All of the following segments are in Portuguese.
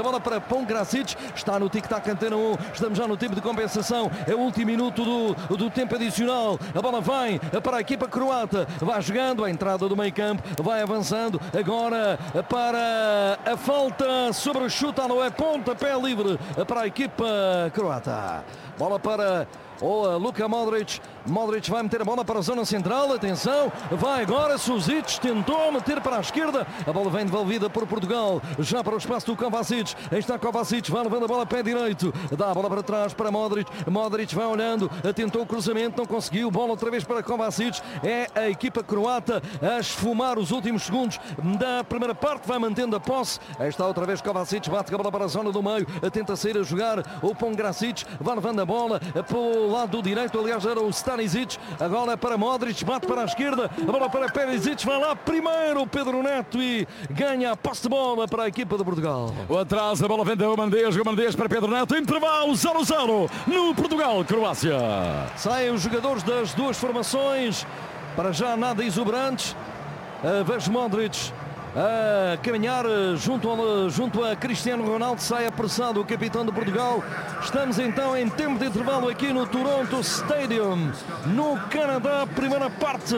bola para Pongracic, está no tic-tac Antena 1, estamos já no tempo de compensação, é o último minuto do tempo adicional, a bola vai para a equipa croata, vai jogando a entrada do meio campo, vai avançando, agora para a falta sobre o chute, não é pontapé livre para a equipa croata. Bola para Luka Modric. Modric vai meter a bola para a zona central. Atenção, vai agora Suzic, tentou meter para a esquerda. A bola vem devolvida por Portugal, já para o espaço do Kovacic. Aí está Kovacic, vai levando a bola a pé direito. Dá a bola para trás para Modric. Modric vai olhando, tentou o cruzamento, não conseguiu. Bola outra vez para Kovacic. É a equipa croata a esfumar os últimos segundos da primeira parte. Vai mantendo a posse. Aí está outra vez Kovacic, bate a bola para a zona do meio. Tenta sair a jogar o Pongracic. Vai levando a bola pelo lado direito. Aliás, era o Stanisic. Agora para Modric, bate para a esquerda. A bola para Perisic. Vai lá primeiro Pedro Neto e ganha a posse de bola para a equipa de Portugal. O atrás, a bola vem da Gomandes para Pedro Neto. Intervalo 0-0 no Portugal-Croácia. Saem os jogadores das duas formações. Para já nada exuberantes. Vejo Modric a caminhar junto a Cristiano Ronaldo. Sai apressado o capitão de Portugal. Estamos então em tempo de intervalo aqui no Toronto Stadium, no Canadá. Primeira parte.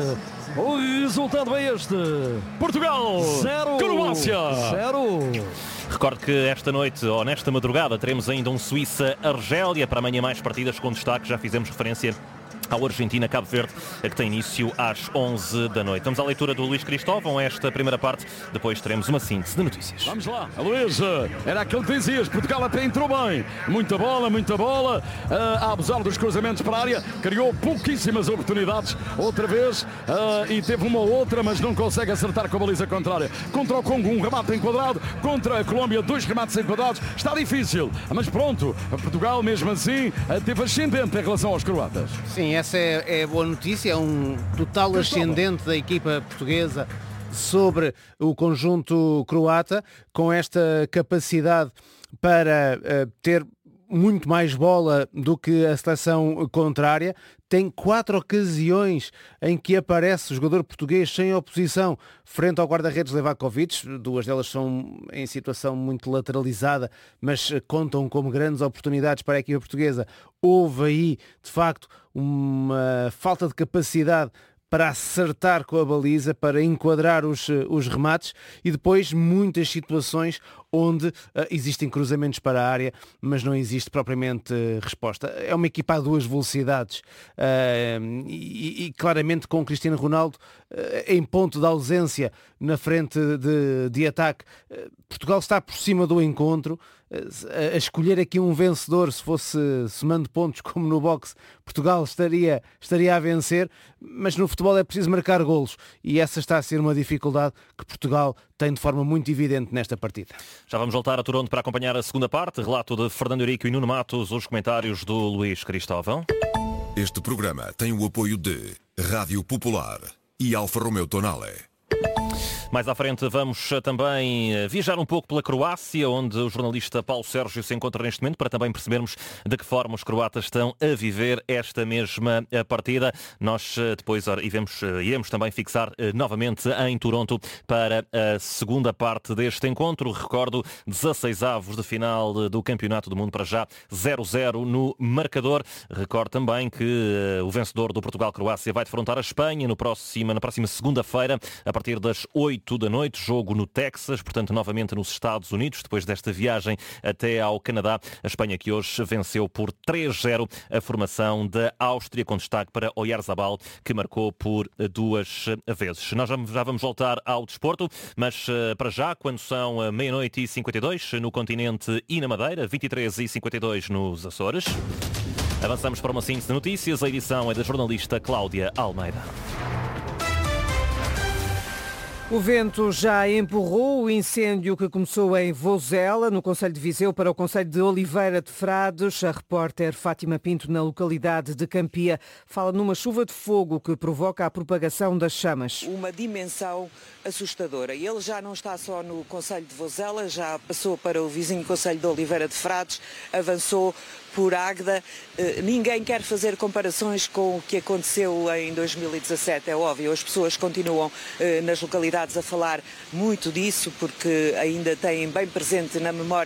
O resultado é este: Portugal 0, Croácia 0. Recordo que esta noite, ou nesta madrugada, teremos ainda um Suíça-Argélia. Para amanhã mais partidas com destaque. Já fizemos referência ao Argentina-Cabo Verde, que tem início às 11 da noite. Vamos à leitura do Luís Cristóvão, esta primeira parte. Depois teremos uma síntese de notícias. Vamos lá, Luís, era aquilo que dizias. Portugal até entrou bem. Muita bola, a abusar dos cruzamentos para a área. Criou pouquíssimas oportunidades, outra vez, e teve uma outra, mas não consegue acertar com a baliza contrária. Contra o Congo, um remate enquadrado. Contra a Colômbia, 2 remates enquadrados. Está difícil, mas pronto. Portugal, mesmo assim, teve ascendente em relação aos croatas. Sim, essa é boa notícia, é um total ascendente da equipa portuguesa sobre o conjunto croata, com esta capacidade para ter muito mais bola do que a seleção contrária. Tem 4 ocasiões em que aparece o jogador português sem oposição frente ao guarda-redes Levakovic. 2 delas são em situação muito lateralizada, mas contam como grandes oportunidades para a equipa portuguesa. Houve aí, de facto, uma falta de capacidade para acertar com a baliza, para enquadrar os remates, e depois muitas situações onde existem cruzamentos para a área, mas não existe propriamente resposta. É uma equipa a 2 velocidades e claramente com Cristiano Ronaldo em ponto de ausência na frente de ataque. Portugal está por cima do encontro. A escolher aqui um vencedor, se fosse somando pontos como no boxe, Portugal estaria a vencer, mas no futebol é preciso marcar golos, e essa está a ser uma dificuldade que Portugal tem de forma muito evidente nesta partida. Já vamos voltar a Toronto para acompanhar a segunda parte. Relato de Fernando Eurico e Nuno Matos, os comentários do Luís Cristóvão. Este programa tem o apoio de Rádio Popular e Alfa Romeo Tonale. Mais à frente vamos também viajar um pouco pela Croácia, onde o jornalista Paulo Sérgio se encontra neste momento, para também percebermos de que forma os croatas estão a viver esta mesma partida. Nós depois iremos também fixar novamente em Toronto para a segunda parte deste encontro. Recordo, 16avos de final do Campeonato do Mundo, para já 0-0 no marcador. Recordo também que o vencedor do Portugal-Croácia vai defrontar a Espanha na próxima segunda-feira, a partir das 8 da noite, jogo no Texas, portanto novamente nos Estados Unidos, depois desta viagem até ao Canadá. A Espanha, que hoje venceu por 3-0 a formação da Áustria, com destaque para Oyarzabal, que marcou por 2 vezes. Nós já vamos voltar ao desporto, mas para já, quando são 00:52 no continente e na Madeira, 23:52 nos Açores, avançamos para uma síntese de notícias. A edição é da jornalista Cláudia Almeida. O vento já empurrou o incêndio que começou em Vozela, no concelho de Viseu, para o concelho de Oliveira de Frades. A repórter Fátima Pinto, na localidade de Campia, fala numa chuva de fogo que provoca a propagação das chamas. Uma dimensão assustadora. E ele já não está só no concelho de Vozela, já passou para o vizinho concelho de Oliveira de Frades, avançou por Águeda. Ninguém quer fazer comparações com o que aconteceu em 2017, é óbvio. As pessoas continuam nas localidades a falar muito disso, porque ainda têm bem presente na memória